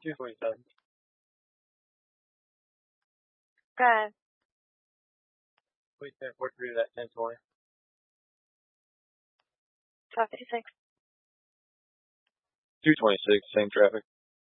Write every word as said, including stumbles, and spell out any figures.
two twenty-seven. Okay. Please ten four three to that ten twenty. five two six. two twenty-six, same traffic.